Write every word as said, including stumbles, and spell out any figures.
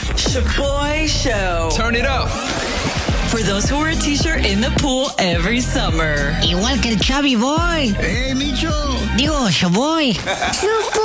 Shaboy Show. Turn it up. For those who wear a t-shirt in the pool every summer. Igual que el Chubby Boy. ¡Hey, Micho! Digo, Shaboy.